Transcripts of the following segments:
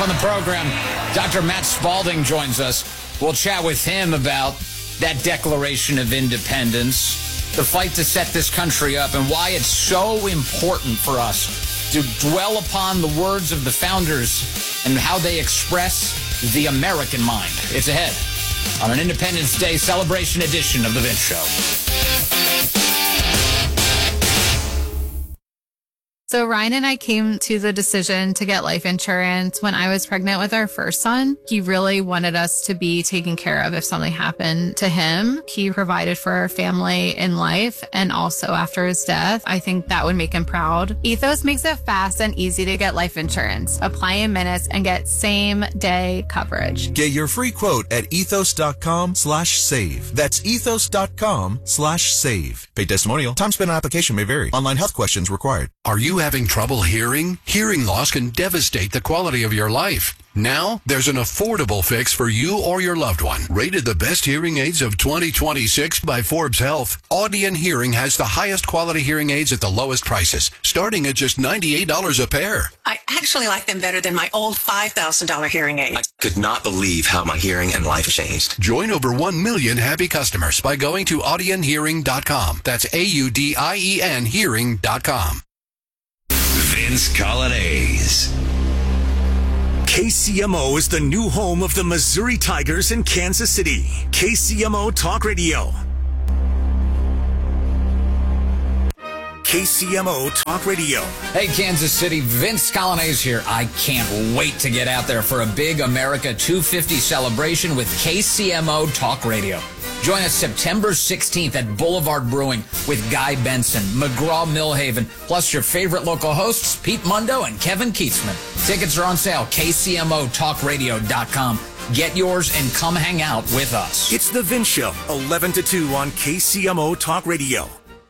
on the program, Dr. Matt Spalding joins us. We'll chat with him about that Declaration of Independence, the fight to set this country up, and why it's so important for us to dwell upon the words of the founders and how they express the American mind. It's ahead on an Independence Day celebration edition of The Vince Show. So Ryan and I came to the decision to get life insurance when I was pregnant with our first son. He really wanted us to be taken care of if something happened to him. He provided for our family in life and also after his death. I think that would make him proud. Ethos makes it fast and easy to get life insurance. Apply in minutes and get same day coverage. Get your free quote at ethos.com/save. That's ethos.com/save. Paid testimonial. Time spent on application may vary. Online health questions required. Are you having trouble hearing? Hearing loss can devastate the quality of your life. Now, there's an affordable fix for you or your loved one. Rated the best hearing aids of 2026 by Forbes Health, Audion Hearing has the highest quality hearing aids at the lowest prices, starting at just $98 a pair. I actually like them better than my old $5,000 hearing aid. I could not believe how my hearing and life changed. Join over 1 million happy customers by going to audionhearing.com. That's AUDIEN hearing.com. Vince Colonnese. KCMO is the new home of the Missouri Tigers in Kansas City. KCMO Talk Radio. KCMO Talk Radio. Hey, Kansas City, Vince Colonnese here. I can't wait to get out there for a big America 250 celebration with KCMO Talk Radio. Join us September 16th at Boulevard Brewing with Guy Benson, McGraw-Millhaven, plus your favorite local hosts, Pete Mundo and Kevin Keatsman. Tickets are on sale, KCMOTalkRadio.com. Get yours and come hang out with us. It's The Vince Show, 11 to 2 on KCMO Talk Radio.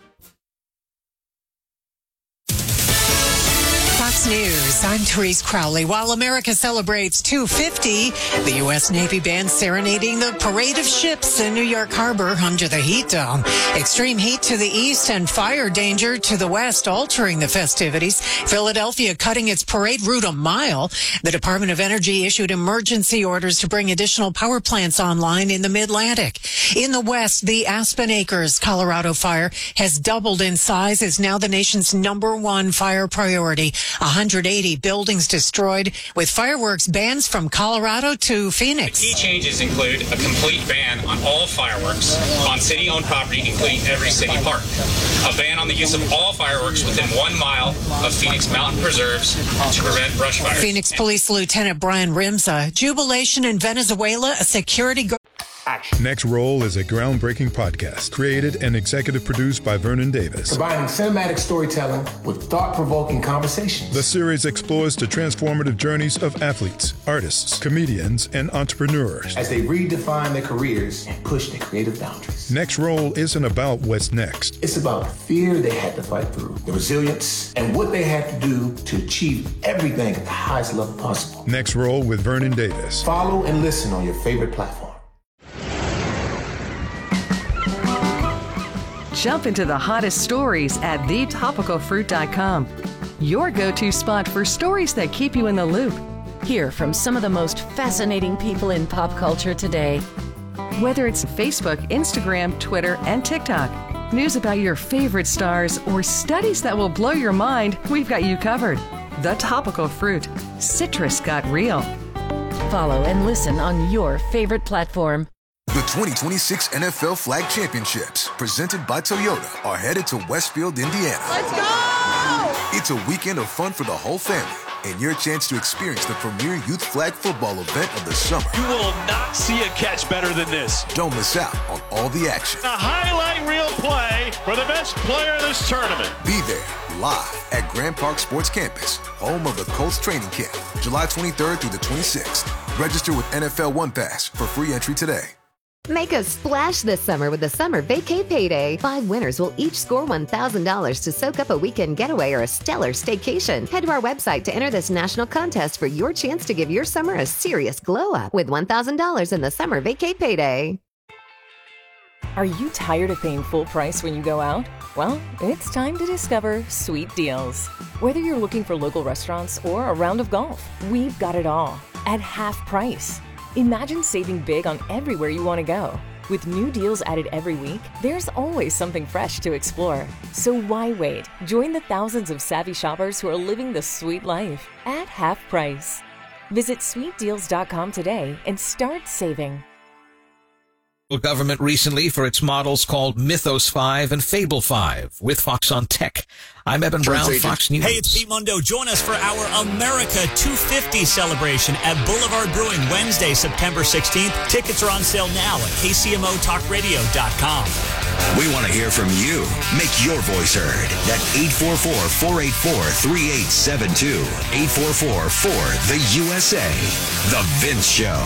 Fox News, I'm Therese Crowley. While America celebrates 250, the U.S. Navy band serenading the parade of ships in New York Harbor under the heat dome. Extreme heat to the east and fire danger to the west, altering the festivities. Philadelphia cutting its parade route a mile. The Department of Energy issued emergency orders to bring additional power plants online in the Mid-Atlantic. In the west, the Aspen Acres, Colorado fire has doubled in size, is now the nation's #1 fire priority. 180 buildings destroyed with fireworks bans from Colorado to Phoenix. Key changes include a complete ban on all fireworks on city-owned property, including every city park. A ban on the use of all fireworks within 1 mile of Phoenix mountain preserves to prevent brush fires. Phoenix Police Lieutenant Brian Rimza. Jubilation in Venezuela, a security guard. Next Roll is a groundbreaking podcast created and executive produced by Vernon Davis. Combining cinematic storytelling with thought-provoking conversations. The series explores the transformative journeys of athletes, artists, comedians, and entrepreneurs as they redefine their careers and push their creative boundaries. Next Roll isn't about what's next. It's about the fear they had to fight through, the resilience, and what they had to do to achieve everything at the highest level possible. Next Roll with Vernon Davis. Follow and listen on your favorite platform. Jump into the hottest stories at thetopicalfruit.com. Your go-to spot for stories that keep you in the loop. Hear from some of the most fascinating people in pop culture today. Whether it's Facebook, Instagram, Twitter, and TikTok, news about your favorite stars, or studies that will blow your mind, we've got you covered. The Topical Fruit. Citrus got real. Follow and listen on your favorite platform. The 2026 NFL Flag Championships, presented by Toyota, are headed to Westfield, Indiana. Let's go! It's a weekend of fun for the whole family and your chance to experience the premier youth flag football event of the summer. You will not see a catch better than this. Don't miss out on all the action. A highlight reel play for the best player of this tournament. Be there live at Grand Park Sports Campus, home of the Colts training camp, July 23rd through the 26th. Register with NFL One Pass for free entry today. Make a splash this summer with the Summer Vacay Payday. 5 winners will each score $1,000 to soak up a weekend getaway or a stellar staycation. Head to our website to enter this national contest for your chance to give your summer a serious glow up with $1,000 in the Summer Vacay Payday. Are you tired of paying full price when you go out? Well, it's time to discover Sweet Deals. Whether you're looking for local restaurants or a round of golf, we've got it all at half price. Imagine saving big on everywhere you want to go. With new deals added every week, there's always something fresh to explore. So why wait? Join the thousands of savvy shoppers who are living the sweet life at half price. Visit sweetdeals.com today and start saving. Government recently for its models called Mythos 5 and Fable 5 with Fox on Tech. I'm Evan Brown, Fox News. Hey, it's Pete Mundo. Join us for our America 250 celebration at Boulevard Brewing Wednesday, September 16th. Tickets are on sale now at KCMOTalkRadio.com. We want to hear from you. Make your voice heard at 844-484-3872. 844-4-THE-USA. The Vince Show.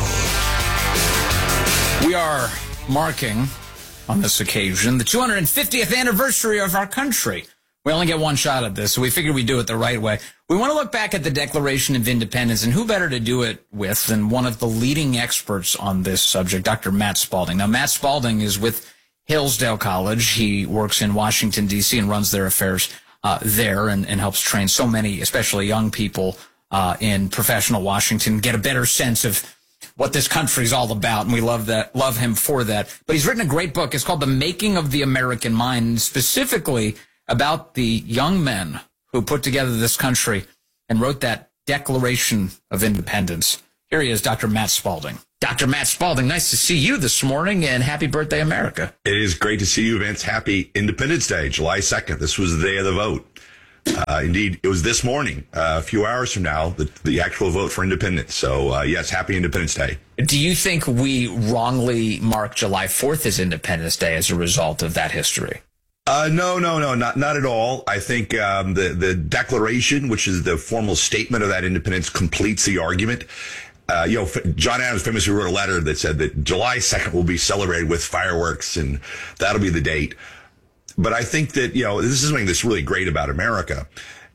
We are marking, on this occasion, the 250th anniversary of our country. We only get one shot at this, so we figured we'd do it the right way. We want to look back at the Declaration of Independence, and who better to do it with than one of the leading experts on this subject, Dr. Matt Spalding. Now, Matt Spalding is with Hillsdale College. He works in Washington, D.C., and runs their affairs there and helps train so many, especially young people in professional Washington, get a better sense of what this country is all about, and we love him for that. But he's written a great book. It's called The Making of the American Mind, specifically about the young men who put together this country and wrote that Declaration of Independence. Here he is, Dr. Matt Spalding. Dr. Matt Spalding, nice to see you this morning, and happy birthday, America. It is great to see you, Vince. Happy Independence Day, July 2nd. This was the day of the vote. Indeed, it was this morning, a few hours from now, the actual vote for independence. So, yes, happy Independence Day. Do you think we wrongly mark July 4th as Independence Day as a result of that history? No, not at all. I think the Declaration, which is the formal statement of that independence, completes the argument. John Adams famously wrote a letter that said that July 2nd will be celebrated with fireworks, and that'll be the date. But I think that, this is something that's really great about America.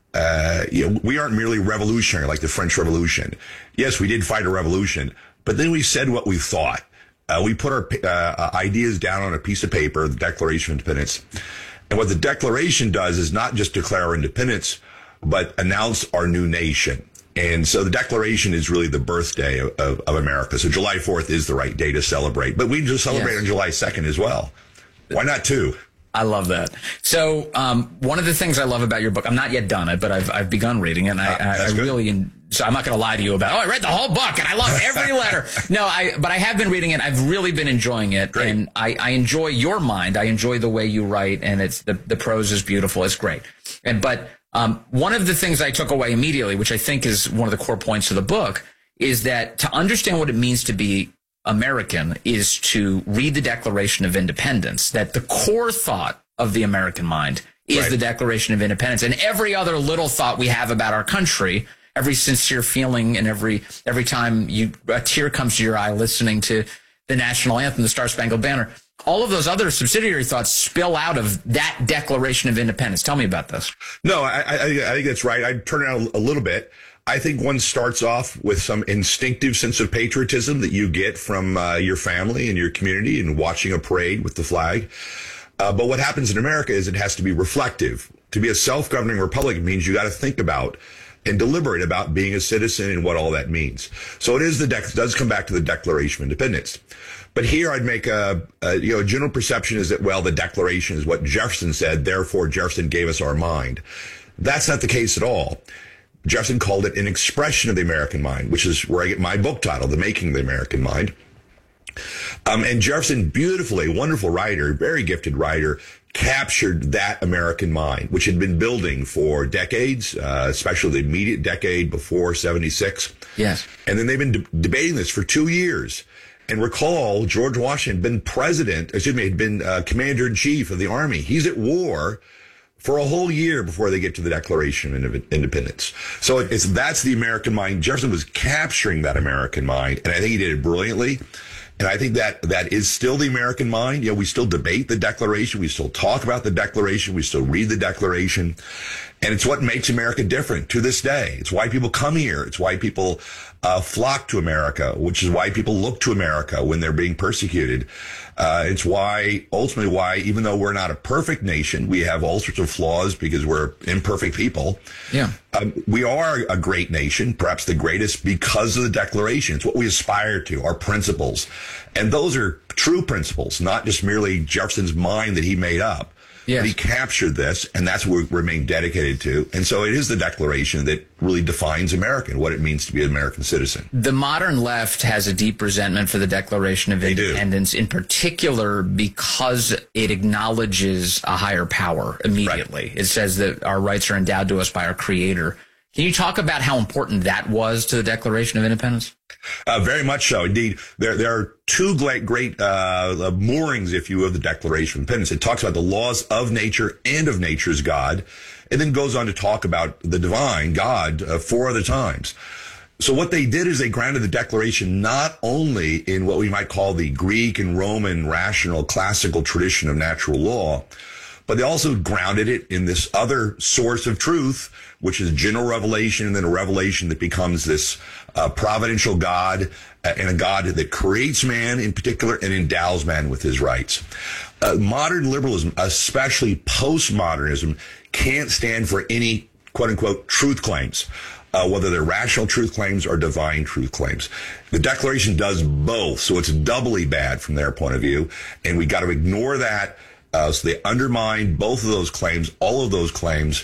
We aren't merely revolutionary like the French Revolution. Yes, we did fight a revolution, but then we said what we thought. We put our ideas down on a piece of paper, the Declaration of Independence. And what the Declaration does is not just declare our independence, but announce our new nation. And so the Declaration is really the birthday of America. So July 4th is the right day to celebrate. But we just celebrate on July 2nd as well. Why not two? I love that. So one of the things I love about your book, I'm not yet done it, but I've begun reading it, and I really, so I'm not going to lie to you about, I read the whole book and I love every letter. No, but I have been reading it. I've really been enjoying it. Great. And I enjoy your mind. I enjoy the way you write, and it's the prose is beautiful. It's great. But one of the things I took away immediately, which I think is one of the core points of the book, is that to understand what it means to be American is to read the Declaration of Independence, that the core thought of the American mind is the Declaration of Independence. And every other little thought we have about our country, every sincere feeling, and every time a tear comes to your eye listening to the national anthem, the Star-Spangled Banner, all of those other subsidiary thoughts spill out of that Declaration of Independence. Tell me about this. No, I think that's right. I'd turn it out a little bit. I think one starts off with some instinctive sense of patriotism that you get from your family and your community and watching a parade with the flag. But what happens in America is it has to be reflective. To be a self-governing republic means you got to think about and deliberate about being a citizen and what all that means. So it does come back to the Declaration of Independence. But here I'd make a general perception is that, well, the Declaration is what Jefferson said, therefore Jefferson gave us our mind. That's not the case at all. Jefferson called it an expression of the American mind, which is where I get my book title, The Making of the American Mind. And Jefferson, beautifully, wonderful writer, very gifted writer, captured that American mind, which had been building for decades, especially the immediate decade before 76. Yes. And then they've been debating this for 2 years. And recall, George Washington had been commander-in-chief of the Army. He's at war for a whole year before they get to the Declaration of Independence. So that's the American mind. Jefferson was capturing that American mind, and I think he did it brilliantly. And I think that is still the American mind. We still debate the Declaration. We still talk about the Declaration. We still read the Declaration. And it's what makes America different to this day. It's why people come here. It's why people flock to America, which is why people look to America when they're being persecuted. It's ultimately why, even though we're not a perfect nation, we have all sorts of flaws because we're imperfect people. Yeah. We are a great nation, perhaps the greatest, because of the Declaration. It's what we aspire to, our principles. And those are true principles, not just merely Jefferson's mind that he made up. Yes. But he captured this, and that's what we remain dedicated to. And so it is the Declaration that really defines America and what it means to be an American citizen. The modern left has a deep resentment for the Declaration of Independence, in particular because it acknowledges a higher power immediately. Right. It says that our rights are endowed to us by our Creator. Can you talk about how important that was to the Declaration of Independence? Very much so. Indeed, there are two great moorings, if you will, of the Declaration of Independence. It talks about the laws of nature and of nature's God, and then goes on to talk about the divine God 4 other times. So what they did is they grounded the Declaration not only in what we might call the Greek and Roman rational classical tradition of natural law, but they also grounded it in this other source of truth, which is general revelation, and then a revelation that becomes this providential God, and a God that creates man in particular and endows man with his rights. Modern liberalism, especially postmodernism, can't stand for any quote-unquote truth claims, whether they're rational truth claims or divine truth claims. The Declaration does both, so it's doubly bad from their point of view, and we got to ignore that. So they undermine both of those claims, all of those claims,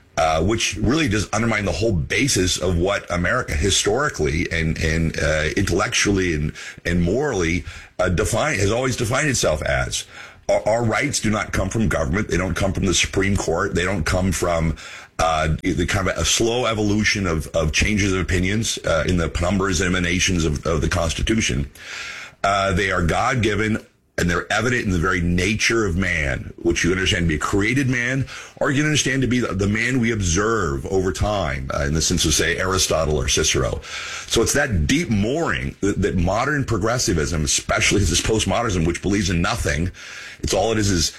which really does undermine the whole basis of what America historically and intellectually and morally has always defined itself as. Our rights do not come from government. They don't come from the Supreme Court. They don't come from the kind of a slow evolution of changes of opinions in the penumbras and emanations of the Constitution. They are God-given, and they're evident in the very nature of man, which you understand to be a created man, or you can understand to be the man we observe over time, in the sense of, say, Aristotle or Cicero. So it's that deep mooring that modern progressivism, especially this postmodernism, which believes in nothing, it's all it is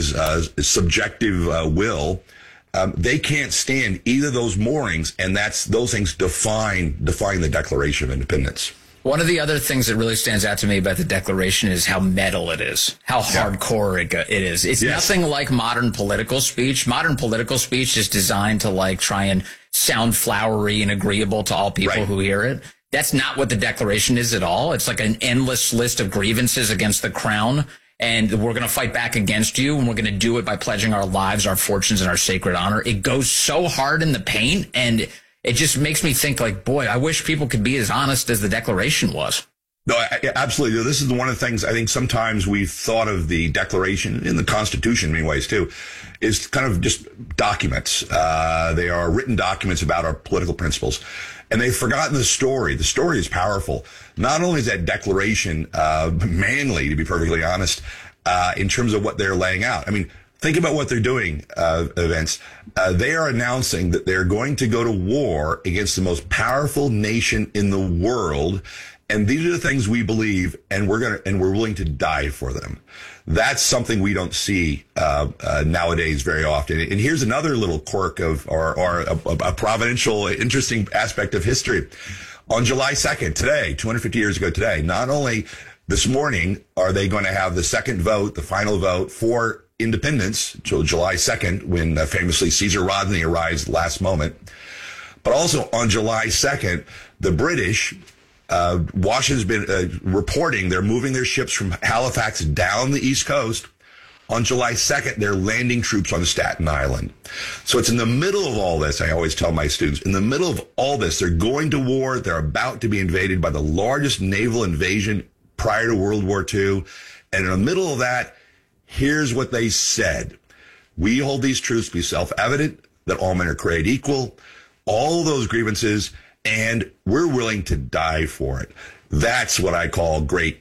subjective will. They can't stand either of those moorings, and those things define the Declaration of Independence. One of the other things that really stands out to me about the Declaration is how metal it is, how hardcore it is. It's nothing like modern political speech. Modern political speech is designed to try and sound flowery and agreeable to all people who hear it. That's not what the Declaration is at all. It's like an endless list of grievances against the crown, and we're going to fight back against you, and we're going to do it by pledging our lives, our fortunes, and our sacred honor. It goes so hard in the paint, and it just makes me think boy, I wish people could be as honest as the Declaration was. No, absolutely. This is one of the things I think sometimes we've thought of the Declaration, and the Constitution in many ways too, is kind of just documents. They are written documents about our political principles. And they've forgotten the story. The story is powerful. Not only is that Declaration manly, to be perfectly honest, in terms of what they're laying out. I mean, think about what they're doing, Vince. They are announcing that they're going to go to war against the most powerful nation in the world, and these are the things we believe, and we're willing to die for them. That's something we don't see nowadays very often. And here's another little quirk or a providential, interesting aspect of history. On July 2nd, today, 250 years ago today, not only this morning are they going to have the second vote, the final vote for independence, till July 2nd, when famously Caesar Rodney arrives last moment. But also on July 2nd, the British, Washington's been reporting they're moving their ships from Halifax down the East Coast. On July 2nd, they're landing troops on Staten Island. So it's in the middle of all this, I always tell my students, in the middle of all this, they're going to war. They're about to be invaded by the largest naval invasion prior to World War II. And in the middle of that, here's what they said. We hold these truths to be self-evident, that all men are created equal, all those grievances, and we're willing to die for it. That's what I call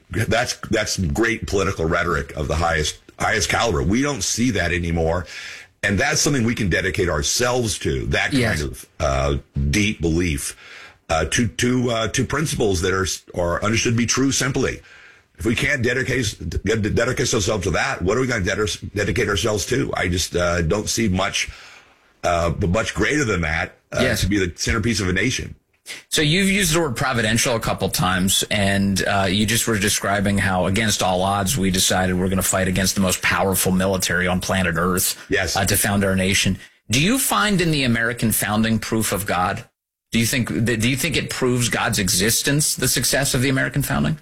that's great political rhetoric of the highest caliber. We don't see that anymore. And that's something we can dedicate ourselves to, that kind of deep belief, to principles that are understood to be true simply. If we can't dedicate ourselves to that, what are we going to dedicate ourselves to? I just don't see much greater than that to be the centerpiece of a nation. So you've used the word providential a couple times, and you just were describing how, against all odds, we decided we're going to fight against the most powerful military on planet Earth to found our nation. Do you find in the American founding proof of God? Do you think it proves God's existence, the success of the American founding?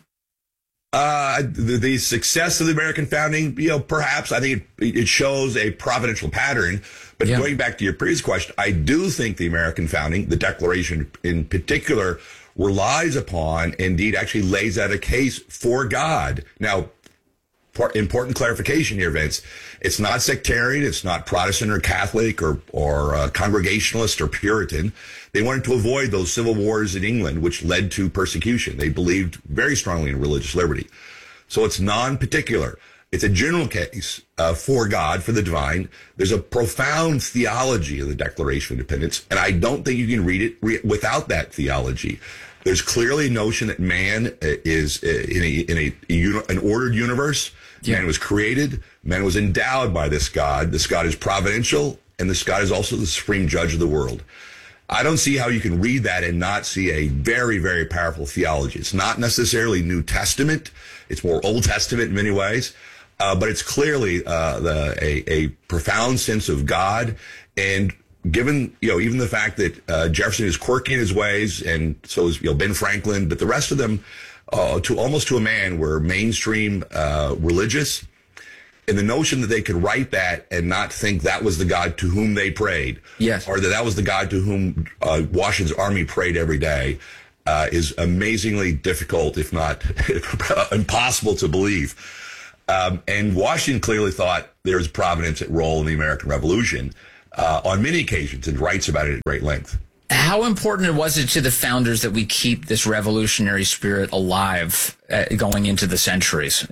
The success of the American founding, perhaps. I think it shows a providential pattern. But going back to your previous question, I do think the American founding, the Declaration in particular, relies upon, indeed actually lays out a case for God. Now, important clarification here, Vince. It's not sectarian. It's not Protestant or Catholic or Congregationalist or Puritan. They wanted to avoid those civil wars in England, which led to persecution. They believed very strongly in religious liberty. So it's non-particular. It's a general case for God, for the divine. There's a profound theology of the Declaration of Independence, and I don't think you can read it without that theology. There's clearly a notion that man is in an ordered universe. Yeah. Man was created. Man was endowed by this God. This God is providential, and this God is also the supreme judge of the world. I don't see how you can read that and not see a very, very powerful theology. It's not necessarily New Testament. It's more Old Testament in many ways. But it's clearly a profound sense of God. And given, even the fact that Jefferson is quirky in his ways, and so is Ben Franklin, but the rest of them, almost to a man, were mainstream religious. And the notion that they could write that and not think that was the God to whom they prayed, or that was the God to whom Washington's army prayed every day, is amazingly difficult, if not impossible to believe. And Washington clearly thought there was providence at role in the American Revolution on many occasions, and writes about it at great length. How important was it to the founders that we keep this revolutionary spirit alive going into the centuries?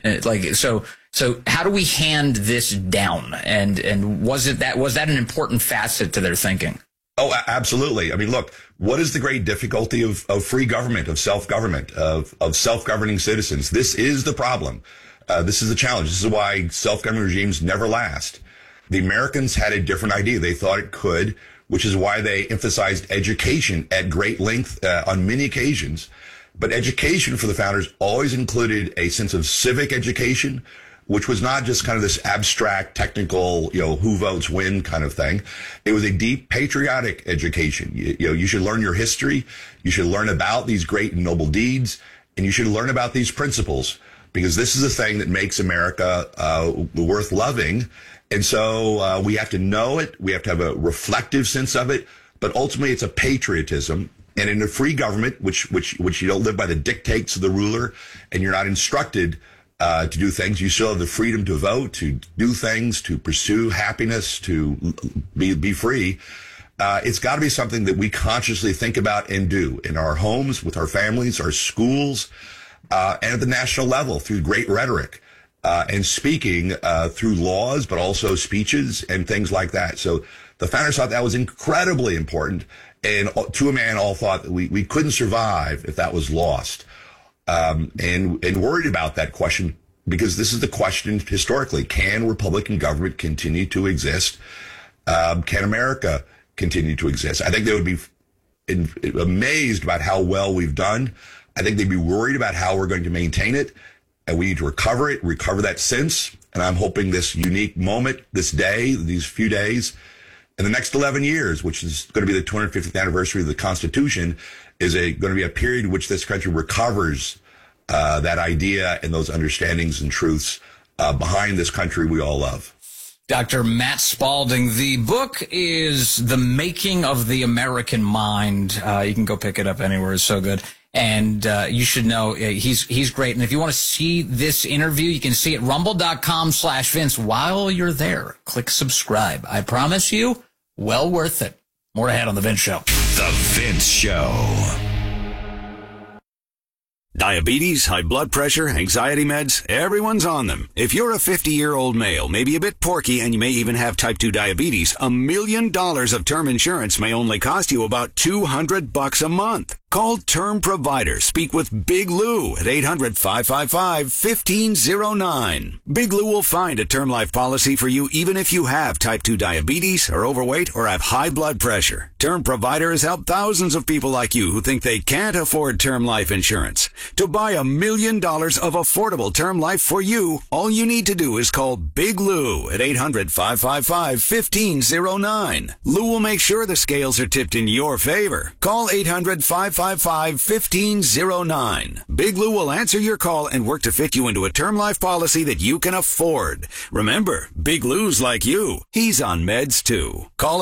So how do we hand this down? And was that an important facet to their thinking? Oh, absolutely. I mean, look, what is the great difficulty of free government, of self-government, of self-governing citizens? This is the problem. This is the challenge. This is why self-governing regimes never last. The Americans had a different idea. They thought it could, which is why they emphasized education at great length on many occasions. But education for the founders always included a sense of civic education, which was not just kind of this abstract, technical, who votes when kind of thing. It was a deep patriotic education. You should learn your history. You should learn about these great and noble deeds, and you should learn about these principles, because this is the thing that makes America worth loving. And so we have to know it. We have to have a reflective sense of it. But ultimately, it's a patriotism. And in a free government, which you don't live by the dictates of the ruler, and you're not instructed to do things, you still have the freedom to vote, to do things, to pursue happiness, to be free. It's got to be something that we consciously think about and do in our homes, with our families, our schools, and at the national level through great rhetoric and speaking through laws, but also speeches and things like that. So the founders thought that was incredibly important. And to a man, all thought that we couldn't survive if that was lost. And worried about that question, because this is the question historically: can Republican government continue to exist? Can America continue to exist? I think they would be amazed about how well we've done. I think they'd be worried about how we're going to maintain it, and we need to recover that sense. And I'm hoping this unique moment, this day, these few days, in the next 11 years, which is going to be the 250th anniversary of the Constitution, is going to be a period in which this country recovers that idea and those understandings and truths behind this country we all love. Dr. Matt Spalding, the book is The Making of the American Mind. You can go pick it up anywhere. It's so good. And you should know he's great. And if you want to see this interview, you can see it rumble.com/Vince. While you're there, click subscribe. I promise you, well worth it. More ahead on The Vince Show. The Vince Show. Diabetes, high blood pressure, anxiety meds, everyone's on them. If you're a 50-year-old male, maybe a bit porky, and you may even have type 2 diabetes, $1 million of term insurance may only cost you about $200 a month. Call Term Provider. Speak with Big Lou at 800-555-1509. Big Lou will find a term life policy for you even if you have type 2 diabetes, are overweight, or have high blood pressure. Term Provider has helped thousands of people like you who think they can't afford term life insurance. To buy $1 million of affordable term life for you, all you need to do is call Big Lou at 800-555-1509. Lou will make sure the scales are tipped in your favor. Call 800-555-1509. Big Lou will answer your call and work to fit you into a term life policy that you can afford. Remember, Big Lou's like you. He's on meds too. Call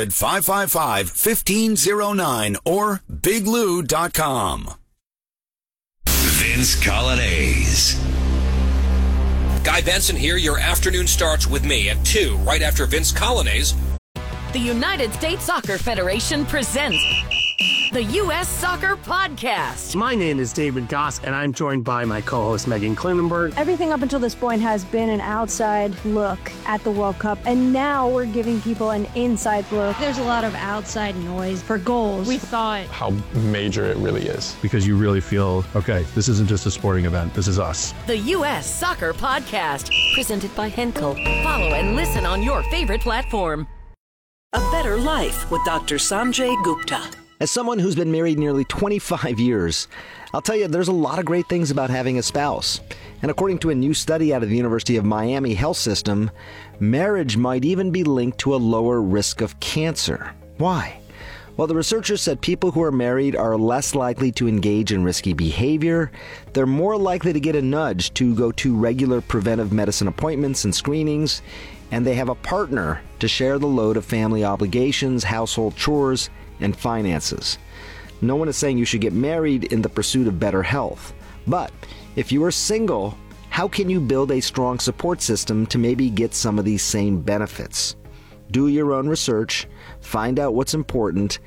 800-555-1509 or biglou.com. Vince Colonnese. Guy Benson here. Your afternoon starts with me at 2, right after Vince Colonnese. The United States Soccer Federation presents the U.S. Soccer Podcast. My name is David Goss, and I'm joined by my co-host Megan Klinenberg. Everything up until this point has been an outside look at the World Cup, and now we're giving people an inside look. There's a lot of outside noise for goals. We thought how major it really is, because you really feel, okay, this isn't just a sporting event, this is us. The U.S. Soccer Podcast, presented by Henkel. Follow and listen on your favorite platform. A Better Life with Dr. Sanjay Gupta. As someone who's been married nearly 25 years, I'll tell you there's a lot of great things about having a spouse. And according to a new study out of the University of Miami Health System, marriage might even be linked to a lower risk of cancer. Why? Well, the researchers said people who are married are less likely to engage in risky behavior, they're more likely to get a nudge to go to regular preventive medicine appointments and screenings, and they have a partner to share the load of family obligations, household chores, and finances. No one is saying you should get married in the pursuit of better health. But if you are single, how can you build a strong support system to maybe get some of these same benefits? Do your own research, find out what's important,